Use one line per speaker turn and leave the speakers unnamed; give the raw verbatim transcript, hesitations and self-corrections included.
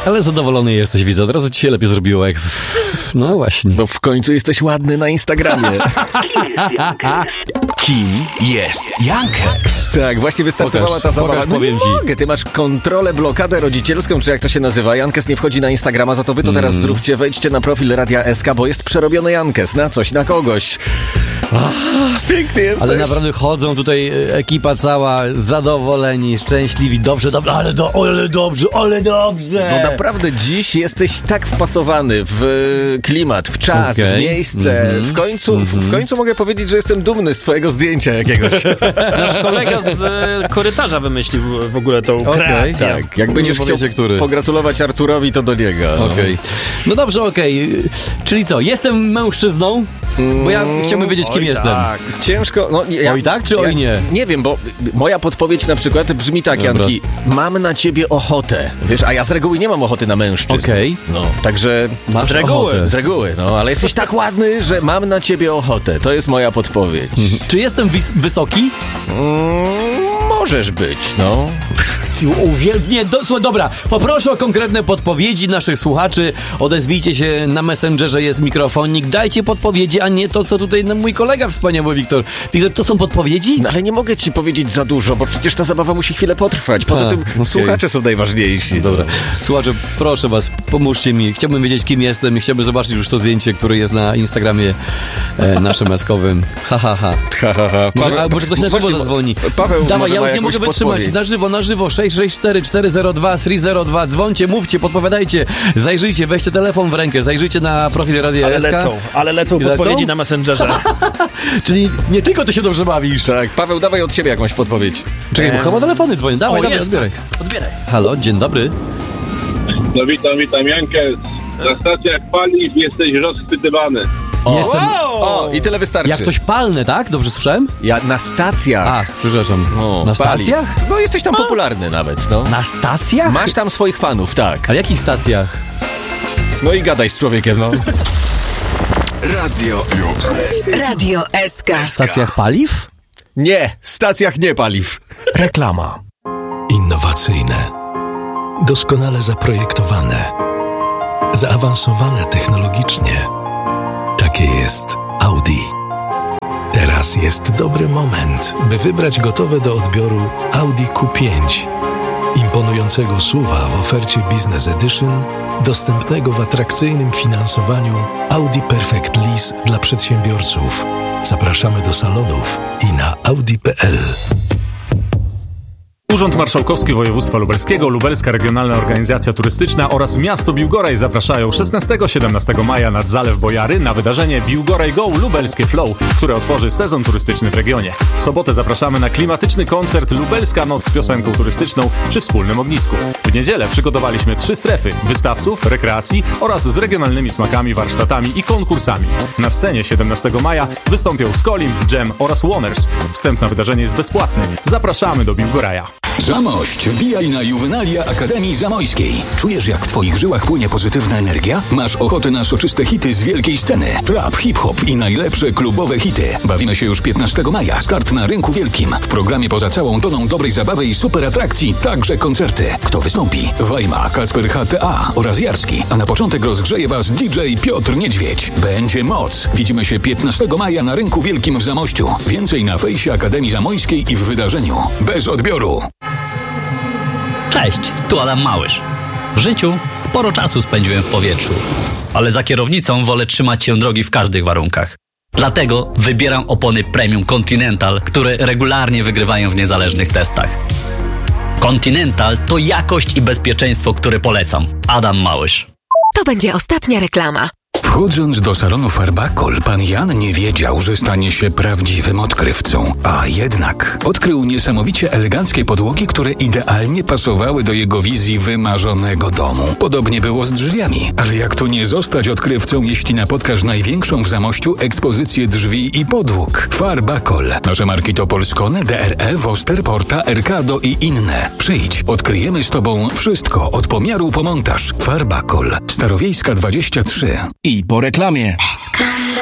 Ale zadowolony jesteś, widzę. Od razu ci się lepiej zrobiło, jak... No właśnie.
Bo w końcu jesteś ładny na Instagramie.
Kim jest Jankex?
Tak, właśnie wystartowała
Pokaż,
ta zabawa.
pokaż,
No
powiem
nie
ci.
mogę, ty masz kontrolę, blokadę rodzicielską, czy jak to się nazywa. Jankes nie wchodzi na Instagrama, za to wy to teraz
Mm.
zróbcie. Wejdźcie na profil Radia S K, bo jest przerobiony Jankes na coś, na kogoś. Ach, piękny jesteś.
Ale naprawdę chodzą tutaj e, ekipa cała, zadowoleni, szczęśliwi, dobrze, dobrze, ale, do, ale dobrze, ale dobrze.
No naprawdę dziś jesteś tak wpasowany w klimat, w czas,
Okay.
w miejsce.
Mm-hmm.
W końcu, w, w końcu mogę powiedzieć, że jestem dumny z twojego zdjęcia jakiegoś.
Nasz kolega z e, korytarza wymyślił w ogóle tą
Okej,
kreację.
Tak, jak będziesz
Nie
chciał
powiecie, który.
pogratulować Arturowi, to do niego. No.
Okej. No dobrze, okej. Czyli co, jestem mężczyzną? Bo ja chciałbym wiedzieć, kim
Oj,
jestem.
tak.
Ciężko, no ja,
Oj tak, czy
ja,
oj nie?
Nie wiem, bo moja podpowiedź na przykład brzmi tak,
Dobra.
Janki, mam na ciebie ochotę, wiesz, a ja z reguły nie mam ochoty na mężczyzn.
Okej.
No, także...
Masz
Z reguły.
ochotę.
Z reguły, no, ale jesteś tak ładny, że mam na ciebie ochotę. To jest moja podpowiedź.
Czy jestem wis- wysoki?
Mm, możesz być, no.
Uwiel- nie, do, słuchaj, dobra, poproszę o konkretne podpowiedzi naszych słuchaczy. Odezwijcie się na Messengerze, jest mikrofonik. Dajcie podpowiedzi, a nie to, co tutaj no, mój kolega wspaniały Wiktor. Wiktor, to są podpowiedzi?
No, ale nie mogę ci powiedzieć za dużo, bo przecież ta zabawa musi chwilę potrwać. Poza
A,
tym
okej.
słuchacze są najważniejsi.
Dobra. Słuchajcie, proszę was, pomóżcie mi. Chciałbym wiedzieć, kim jestem i chciałbym zobaczyć już to zdjęcie, które jest na Instagramie e, naszym eskowym. Ha, ha, ha.
Ha, ha, ha.
Może, a, może ktoś na żywo
właśnie,
zadzwoni.
Paweł
Dawaj,
może
ja
ma
już nie
jakąś
mogę wytrzymać.
podpowiedź.
Na żywo, na żywo. sześć sześć cztery cztery zero dwa trzy zero dwa. Dzwońcie, mówcie, podpowiadajcie. Zajrzyjcie, weźcie telefon w rękę, zajrzyjcie na profil Radia
Ale
S K.
lecą, ale lecą
I
podpowiedzi
lecą?
na Messengerze.
Czyli nie tylko ty się dobrze bawisz.
Tak, Paweł, dawaj od siebie jakąś podpowiedź.
Czekaj, bo chyba telefony dzwonią. Dawaj,
O,
dawaj,
jest.
odbieraj.
Odbieraj.
Halo, dzień dobry.
No witam, witam, Jankes. Na stacjach paliw jesteś rozchwytywany.
O.
Jestem...
Wow!
O, i tyle wystarczy.
Jak coś palne, tak? Dobrze słyszałem?
Ja na stacjach.
Ach, przepraszam.
O,
Na
pali.
stacjach?
No jesteś tam popularny nawet, no.
Na stacjach?
Masz tam swoich fanów, tak.
A jakich stacjach?
No i gadaj z człowiekiem, no.
Radio
Radio S K.
W stacjach paliw?
Nie, stacjach nie paliw.
Reklama. Innowacyjne. Doskonale zaprojektowane. Zaawansowane technologicznie. Takie jest Audi. Teraz jest dobry moment, by wybrać gotowe do odbioru Audi Q pięć. Imponującego S U V-a w ofercie Business Edition, dostępnego w atrakcyjnym finansowaniu Audi Perfect Lease dla przedsiębiorców. Zapraszamy do salonów i na audi kropka p l.
Urząd Marszałkowski Województwa Lubelskiego, Lubelska Regionalna Organizacja Turystyczna oraz miasto Biłgoraj zapraszają szesnastego do siedemnastego maja nad Zalew Bojary na wydarzenie Biłgoraj Go Lubelskie Flow, które otworzy sezon turystyczny w regionie. W sobotę zapraszamy na klimatyczny koncert Lubelska Noc z piosenką turystyczną przy wspólnym ognisku. W niedzielę przygotowaliśmy trzy strefy wystawców, rekreacji oraz z regionalnymi smakami, warsztatami i konkursami. Na scenie siedemnastego maja wystąpią Skolim, Jam oraz Woners. Wstęp na wydarzenie jest bezpłatny. Zapraszamy do Biłgoraja.
Zamość, wbijaj na Juvenalia Akademii Zamojskiej. Czujesz, jak w twoich żyłach płynie pozytywna energia? Masz ochotę na soczyste hity z wielkiej sceny? Trap, hip-hop i najlepsze klubowe hity. Bawimy się już piętnastego maja. Start na Rynku Wielkim. W programie poza całą toną dobrej zabawy i super atrakcji także koncerty. Kto wystąpi? Wajma, Kacper H T A oraz Jarski. A na początek rozgrzeje was D J Piotr Niedźwiedź. Będzie moc. Widzimy się piętnastego maja na Rynku Wielkim w Zamościu. Więcej na fejsie Akademii Zamojskiej i w wydarzeniu. Bez odbioru.
Cześć, tu Adam Małysz. W życiu sporo czasu spędziłem w powietrzu, ale za kierownicą wolę trzymać się drogi w każdych warunkach. Dlatego wybieram opony Premium Continental, które regularnie wygrywają w niezależnych testach. Continental to jakość i bezpieczeństwo, które polecam. Adam Małysz.
To będzie ostatnia reklama.
Wchodząc do salonu Farbakol, pan Jan nie wiedział, że stanie się prawdziwym odkrywcą. A jednak odkrył niesamowicie eleganckie podłogi, które idealnie pasowały do jego wizji wymarzonego domu. Podobnie było z drzwiami. Ale jak tu nie zostać odkrywcą, jeśli napotkasz największą w Zamościu ekspozycję drzwi i podłóg? Farbakol. Nasze marki to Polskone, D R E, Woster, Porta, Erkado i inne. Przyjdź, odkryjemy z tobą wszystko, od pomiaru po montaż. Farbakol. Starowiejska dwadzieścia trzy.
I po reklamie.